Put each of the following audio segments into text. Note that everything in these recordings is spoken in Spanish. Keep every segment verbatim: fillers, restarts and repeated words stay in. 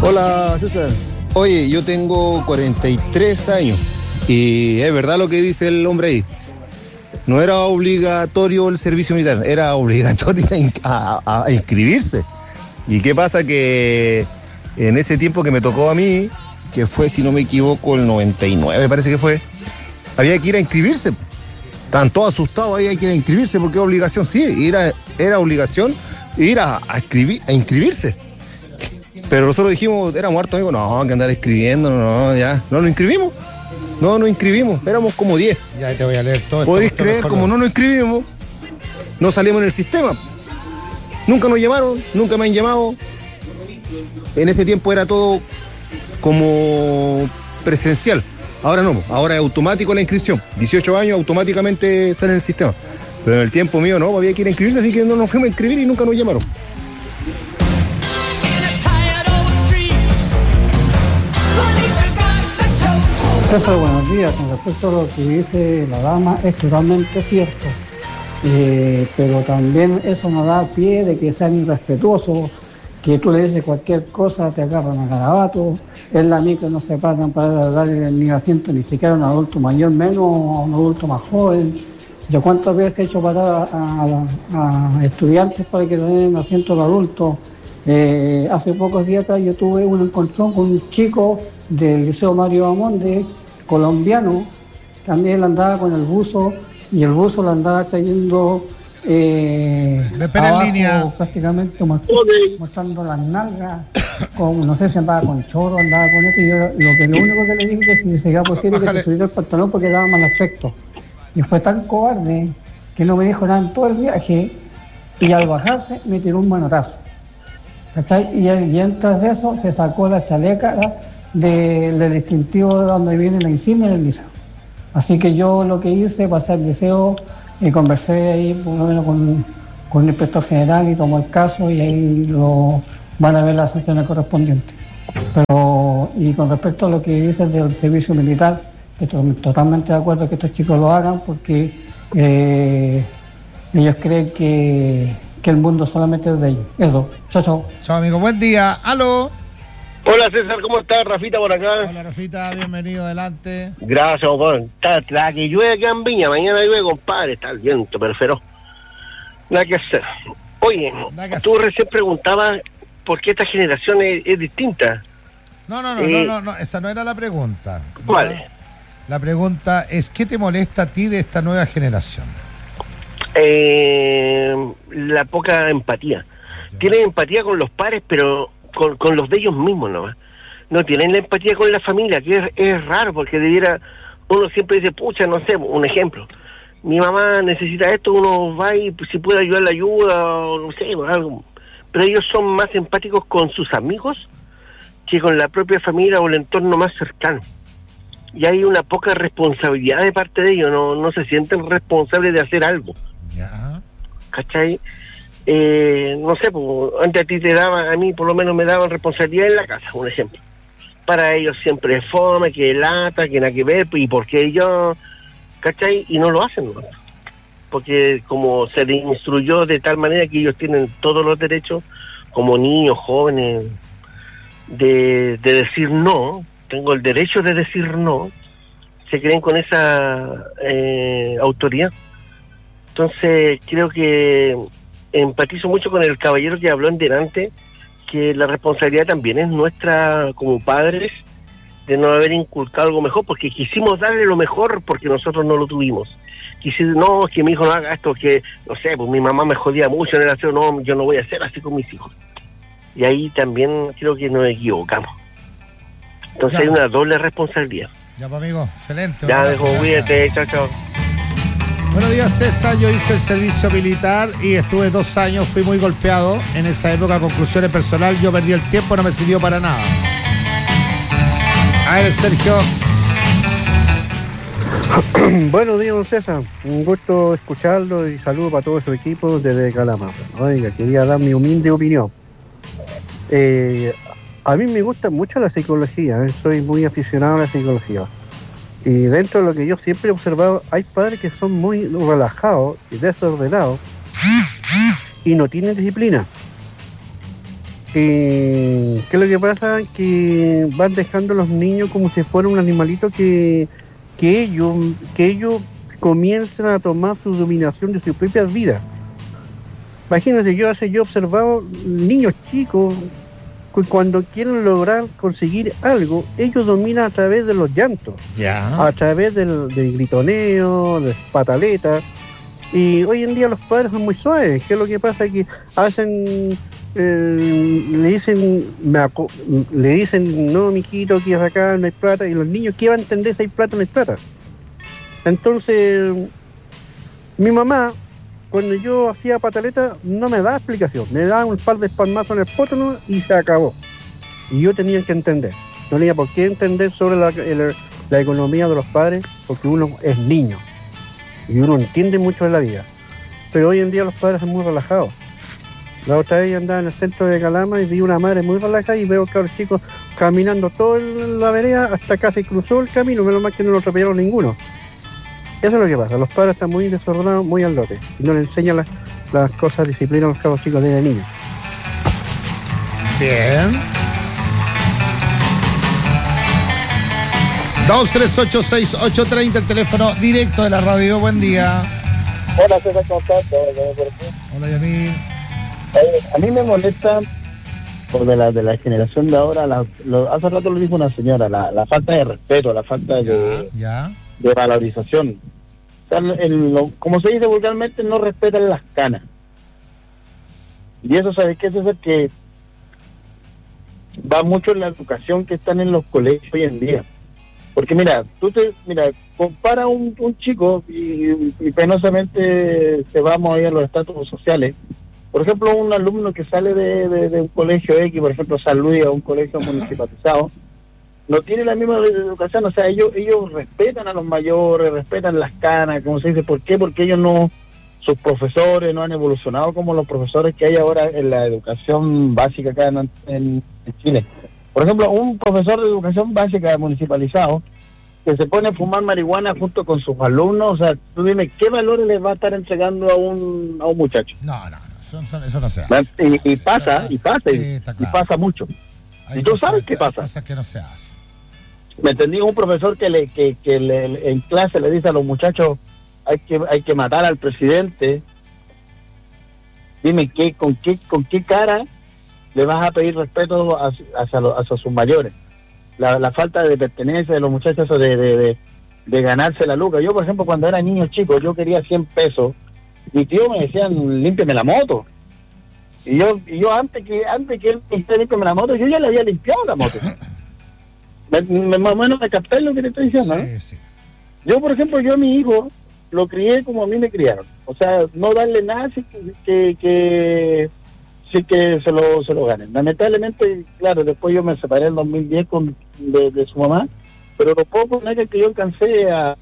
Hola, César. Oye, yo tengo cuarenta y tres años y es verdad lo que dice el hombre ahí. No era obligatorio el servicio militar, era obligatorio a, a, a inscribirse. ¿Y qué pasa? Que en ese tiempo que me tocó a mí, que fue, si no me equivoco, el noventa y nueve, parece que fue, había que ir a inscribirse. Estaban todos asustados, había que ir a inscribirse porque es obligación. Sí, era, era obligación ir a, a, escribir, a inscribirse. Pero nosotros dijimos, éramos hartos amigos, no, que andar escribiendo, no, no, ya, no nos inscribimos. No nos inscribimos, éramos como diez. Ya te voy a leer todo. Podéis creer, como no nos inscribimos, no salimos en el sistema. Nunca nos llamaron, nunca me han llamado. En ese tiempo era todo como presencial. Ahora no, ahora es automático la inscripción. dieciocho años, automáticamente sale en el sistema. Pero en el tiempo mío no, había que ir a inscribirse, así que no nos fuimos a inscribir y nunca nos llamaron. César, buenos días. Con respecto a lo que dice la dama, es totalmente cierto. Eh, pero también eso nos da pie de que sean irrespetuosos, que tú le dices cualquier cosa, te agarran a garabato, en la micro no se paran para darle ni asiento ni siquiera a un adulto mayor, menos a un adulto más joven. Yo cuántas veces he hecho parar a, a, a estudiantes para que den asiento de adultos. Eh, hace pocos días atrás yo tuve un encontrón con un chico del Liceo Mario Amonde, colombiano, también andaba con el buzo y el buzo lo andaba trayendo eh, abajo, en línea. Prácticamente mostrando las nalgas, con, no sé si andaba con chorro, andaba con esto, y yo lo, que, lo único que le dije que si sería posible que se subiera el pantalón porque daba mal aspecto. Y fue tan cobarde que no me dijo nada en todo el viaje y al bajarse me tiró un manotazo. ¿Cachai? Y, y antes de eso se sacó la chaleca de, del distintivo de donde viene la insignia del liceo. Así que yo lo que hice, pasé al liceo y conversé ahí por lo menos con, con el inspector general y tomó el caso y ahí lo van a ver las sanciones correspondientes. Pero, y con respecto a lo que dices del servicio militar, estoy totalmente de acuerdo que estos chicos lo hagan porque eh, ellos creen que, que el mundo solamente es de ellos. Eso, chao, chao. Chao, amigo, buen día. ¡Aló! Hola César, ¿cómo estás? Rafita por acá. Hola Rafita, bienvenido, adelante. Gracias, compadre. Está, está que llueve acá en Viña, mañana llueve, compadre, está el viento, pero feroz. Nada que hacer. Oye, que tú hacer. Recién preguntabas por qué esta generación es, es distinta. No, no, no, eh, no, no, no, esa no era la pregunta. ¿Cuál? ¿No? La pregunta es, ¿qué te molesta a ti de esta nueva generación? Eh, la poca empatía. Sí. Tienen empatía con los padres, pero con, con los de ellos mismos, ¿no? No tienen la empatía con la familia, que es, es raro, porque debiera, uno siempre dice, pucha, no sé, un ejemplo, mi mamá necesita esto, uno va y pues, si puede ayudar, la ayuda, o no sé, algo. Pero ellos son más empáticos con sus amigos que con la propia familia o el entorno más cercano. Y hay una poca responsabilidad de parte de ellos, no, no se sienten responsables de hacer algo. Ya. ¿Cachai? Eh, no sé, pues, antes a ti te daban, a mí por lo menos me daban responsabilidad en la casa, un ejemplo. Para ellos siempre es fome, que lata, que nada que ver, y por qué yo, ¿cachai? Y no lo hacen, ¿no? Porque como se les instruyó de tal manera que ellos tienen todos los derechos, como niños, jóvenes, de, de decir no, tengo el derecho de decir no, se creen con esa eh, autoridad. Entonces creo que empatizo mucho con el caballero que habló en delante, que la responsabilidad también es nuestra como padres de no haber inculcado algo mejor, porque quisimos darle lo mejor porque nosotros no lo tuvimos. Quisimos, no, que mi hijo no haga esto, que, no sé, pues mi mamá me jodía mucho en el aseo, no, yo no voy a hacer así con mis hijos. Y ahí también creo que nos equivocamos. Entonces ya, hay una doble responsabilidad. Ya, pues, amigo, excelente. Ya, dejo, cuídate, chao, chao. Buenos días, César. Yo hice el servicio militar y estuve dos años, fui muy golpeado. En esa época, conclusiones personales, yo perdí el tiempo, no me sirvió para nada. A ver, Sergio. Buenos días, don César. Un gusto escucharlo y saludo para todo su equipo desde Calama. Oiga, quería dar mi humilde opinión. Eh, a mí me gusta mucho la psicología, ¿eh? Soy muy aficionado a la psicología. Y dentro de lo que yo siempre he observado, hay padres que son muy relajados y desordenados y no tienen disciplina. Eh, ¿Qué es lo que pasa? Que van dejando a los niños como si fuera un animalito que, que ellos, que ellos comienzan a tomar su dominación de sus propias vidas. Imagínense, yo hace yo he observado niños chicos que cuando quieren lograr conseguir algo, ellos dominan a través de los llantos, Ya. a través del, del gritoneo, de pataletas. Y hoy en día los padres son muy suaves. ¿Qué es lo que pasa? Que hacen, eh, le dicen, me aco- le dicen, no, mijito, que es acá, no hay plata. Y los niños, ¿qué van a entender si hay plata o no hay plata? Entonces, mi mamá, cuando yo hacía pataleta, no me daba explicación. Me daba un par de palmazos en el pótano y se acabó. Y yo tenía que entender. No tenía por qué entender sobre la, el- la economía de los padres, porque uno es niño. Y uno entiende mucho de la vida. Pero hoy en día los padres son muy relajados. La otra vez andaba en el centro de Calama y vi una madre muy relajada y veo cabros chicos caminando toda la vereda hasta casi cruzó el camino, menos mal que no lo atropellaron ninguno. Eso es lo que pasa, los padres están muy desordenados, muy al lote, y no le enseñan las, las cosas, disciplina a los cabros chicos desde niños. Bien. dos tres ocho seis ocho tres cero, el teléfono directo de la radio. Buen día. Hola, César, ¿cómo estás? Hola, Yamil. A mí me molesta por de la, de la generación de ahora, la, lo, hace rato lo dijo una señora, la, la falta de respeto, la falta de, Ya, ya. de valorización. O sea, el, lo, como se dice vulgarmente, no respetan las canas. Y eso, ¿sabes qué? Eso es el que va mucho en la educación que están en los colegios hoy en día. Porque mira, tú te, mira, compara un, un chico y, y penosamente se vamos ahí a los estatus sociales. Por ejemplo, un alumno que sale de, de, de un colegio X, por ejemplo, San Luis, a un colegio municipalizado, no tiene la misma educación. O sea, ellos ellos respetan a los mayores, respetan las canas, como se dice. ¿Por qué? Porque ellos no, sus profesores no han evolucionado como los profesores que hay ahora en la educación básica acá en, en, en Chile. Por ejemplo, un profesor de educación básica municipalizado que se pone a fumar marihuana junto con sus alumnos, o sea, tú dime, ¿qué valores les va a estar entregando a un a un muchacho? No, no, no eso, eso no se hace. Y, y Sí, pasa, claro. y pasa, Sí, y, está y claro. pasa mucho. Hay ¿Y tú cosas- sabes qué hay pasa? cosas que no se hacen. Me entendí, un profesor que le que, que le, en clase le dice a los muchachos, hay que hay que matar al presidente. Dime, ¿qué, con qué con qué cara le vas a pedir respeto hacia, hacia, los, hacia sus mayores? La, la falta de pertenencia de los muchachos, de, de, de, de ganarse la luca. Yo, por ejemplo, cuando era niño chico, yo quería cien pesos. Mi tío me decían, límpiame la moto. Y yo y yo antes que antes que él me dijera, límpiame la moto, yo ya le había limpiado la moto. me, me, más o menos me capté lo que te estoy diciendo, ¿no? Sí, sí. Yo, por ejemplo, yo a mi hijo lo crié como a mí me criaron. O sea, no darle nada así que... que, que sí que se lo se lo ganen. Lamentablemente, claro, después yo me separé en dos mil diez con, de, de su mamá, pero lo poco que yo alcancé a...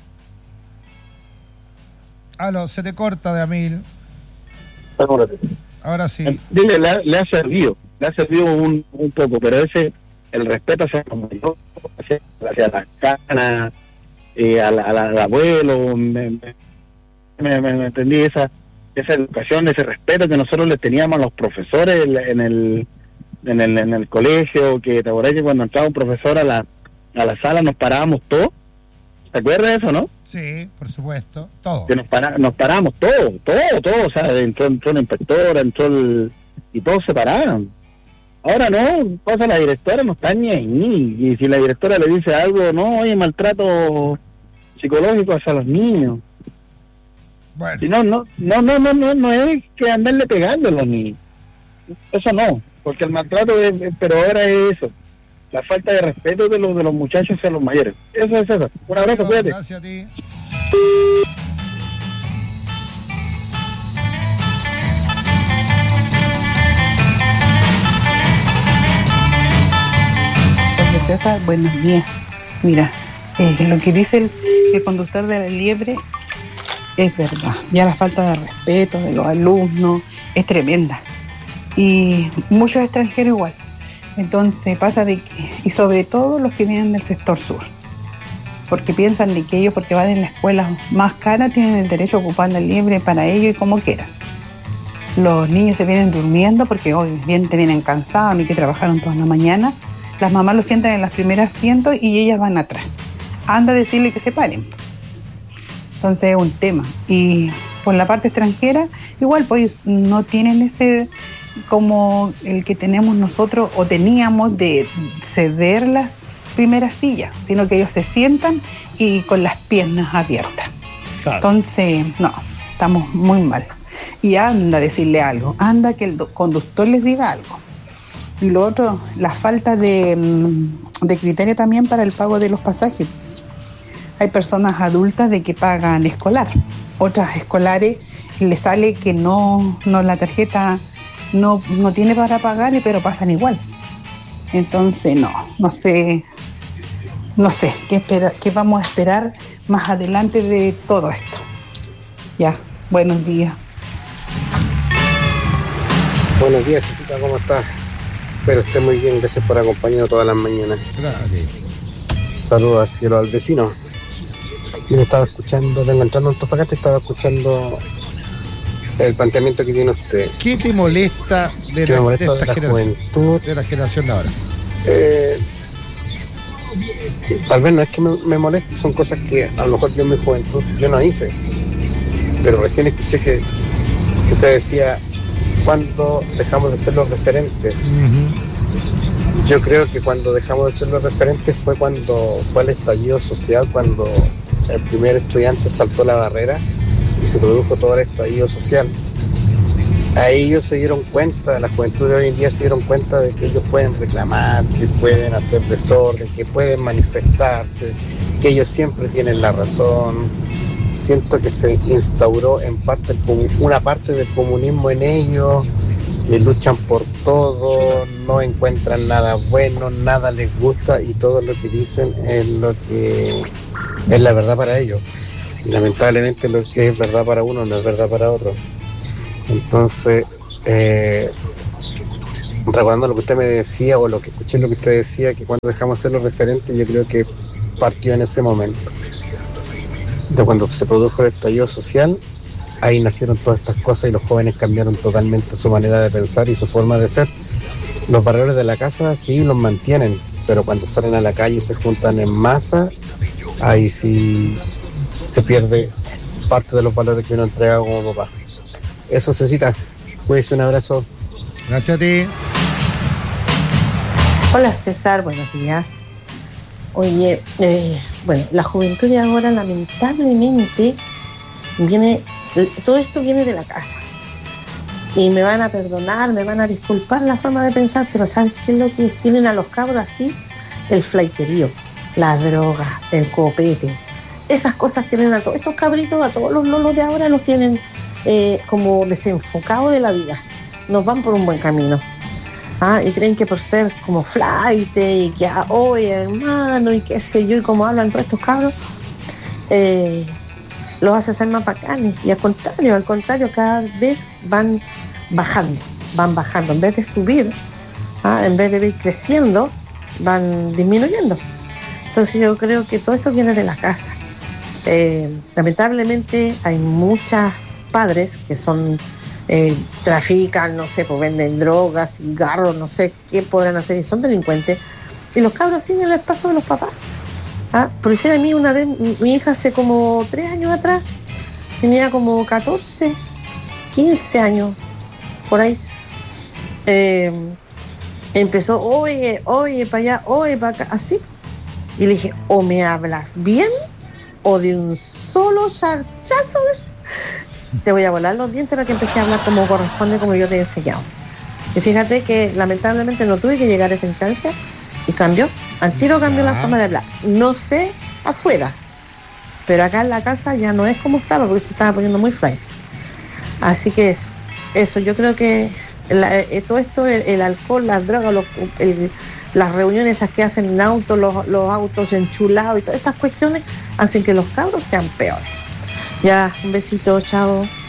Aló, se te corta, de Amil. Ahora sí. Dile, le, ha- le ha servido, le ha servido un, un poco, pero ese, el respeto hacia los mayores, hacia, hacia las canas, eh, a la- a la- al abuelo, me, me, me, me- me entendí esa esa educación, ese respeto que nosotros le teníamos a los profesores en el en el, en el colegio, que te acuerdas que cuando entraba un profesor a la a la sala nos parábamos todos. ¿Te acuerdas de eso, no? Sí, por supuesto. Todo. Que nos para, nos paramos todos, todo, todo, o sea, entró, entró una inspectora, entró el, y todos se paraban. Ahora no, pasa la directora, no está ni ahí, y si la directora le dice algo, no, oye, maltrato psicológico hacia los niños. Bueno, Si no, no, no, no, no, no, no es que andarle pegando a los niños. Eso no, porque el maltrato es, pero ahora es eso, la falta de respeto de los de los muchachos hacia los mayores. Eso es eso. Un abrazo, cuídate. gracias a ti. Jorge César, buenos días. Mira, eh, lo que dice el, el conductor de la liebre es verdad. Ya la falta de respeto de los alumnos es tremenda. Y muchos extranjeros igual. Entonces pasa de que, y sobre todo los que vienen del sector sur, porque piensan de que ellos, porque van en la escuela más cara, tienen el derecho a ocupar la liebre para ellos y como quieran. los niños se vienen durmiendo porque hoy bien te vienen cansados ni que trabajaron toda la mañana. Las mamás los sientan en las primeras asientos y ellas van atrás. Anda a decirle que se paren. Entonces es un tema. Y por la parte extranjera, igual pues no tienen ese como el que tenemos nosotros o teníamos de ceder las primeras sillas, sino que ellos se sientan y con las piernas abiertas. Claro. Entonces, no, estamos muy mal. Y anda a decirle algo, anda que el conductor les diga algo. Y lo otro, la falta de, de criterio también para el pago de los pasajes. Hay personas adultas de que pagan escolar, otras escolares les sale que no, no la tarjeta no, no tiene para pagar, pero pasan igual. Entonces no, no sé, no sé qué espera, qué vamos a esperar más adelante de todo esto. Ya, buenos días. Buenos días, Cecita, ¿cómo estás? Espero esté muy bien, gracias por acompañarnos todas las mañanas. Gracias. Saludos al cielo al vecino. Yo estaba escuchando, vengo entrando en Antofagasta, estaba escuchando el planteamiento que tiene usted. ¿Qué te molesta de, la, molesta de esta de la generación, juventud? De la generación de ahora. Eh, tal vez no es que me, me moleste, son cosas que a lo mejor yo en mi juventud yo no hice. Pero recién escuché que, que usted decía, ¿cuándo dejamos de ser los referentes? Uh-huh. Yo creo que cuando dejamos de ser los referentes fue cuando fue el estallido social, cuando el primer estudiante saltó la barrera y se produjo todo el estallido social. Ahí ellos se dieron cuenta, la juventud de hoy en día se dieron cuenta de que ellos pueden reclamar, que pueden hacer desorden, que pueden manifestarse, que ellos siempre tienen la razón. Siento que se instauró en parte el, una parte del comunismo en ellos, que luchan por todo, no encuentran nada bueno, nada les gusta y todo lo que dicen es lo que es la verdad para ellos. Y lamentablemente lo que es verdad para uno no es verdad para otro. Entonces, eh, recordando lo que usted me decía o lo que escuché lo que usted decía, que cuando dejamos de ser los referentes, yo creo que partió en ese momento. De cuando se produjo el estallido social, ahí nacieron todas estas cosas y los jóvenes cambiaron totalmente su manera de pensar y su forma de ser. Los valores de la casa sí los mantienen, pero cuando salen a la calle y se juntan en masa, ahí sí se pierde parte de los valores que uno entrega como papá. Eso, Cecita, cuídese, un abrazo. Gracias a ti. Hola César, buenos días. Oye, eh, bueno, la juventud de ahora lamentablemente viene, todo esto viene de la casa. Y me van a perdonar, me van a disculpar la forma de pensar, pero ¿sabes qué es lo que tienen a los cabros así? El flaiterío, la droga, el copete. Esas cosas tienen a todos estos cabritos, a todos los lolos de ahora los tienen eh, como desenfocados de la vida. Nos van por un buen camino. Ah, y creen que por ser como flight y que hoy ah, hermano y qué sé yo y cómo hablan todos estos cabros eh, los hace ser más bacanes y al contrario, al contrario cada vez van bajando, van bajando en vez de subir, ah, en vez de ir creciendo van disminuyendo. Entonces yo creo que todo esto viene de la casa. Eh, lamentablemente hay muchos padres que son Eh, trafican, no sé, pues venden drogas, cigarros, no sé qué podrán hacer y son delincuentes. Y los cabros siguen el paso de los papás. ¿Ah? Por decir, a mí una vez, mi, mi hija hace como tres años atrás, tenía como catorce, quince años, por ahí, eh, empezó, oye, oye, para allá, oye, para acá, así. Y le dije, o me hablas bien, o de un solo charchazo de... te voy a volar los dientes para que empecé a hablar como corresponde, como yo te he enseñado. Y fíjate que lamentablemente no tuve que llegar a esa instancia y cambió, al tiro cambió la forma de hablar. No sé afuera, pero acá en la casa ya no es como estaba, porque se estaba poniendo muy flight. Así que eso, eso yo creo que la, eh, todo esto, el, el alcohol, las drogas, los, el, las reuniones esas que hacen en autos, los, los autos enchulados y todas estas cuestiones hacen que los cabros sean peores. Ya, un besito, chao.